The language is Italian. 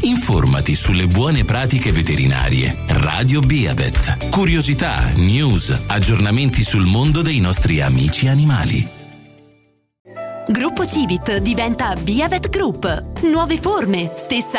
Informati sulle buone pratiche veterinarie. Radio Beavet. Curiosità, news, aggiornamenti sul mondo dei nostri amici animali. Gruppo Civit diventa Beavet Group. Nuove forme, stessa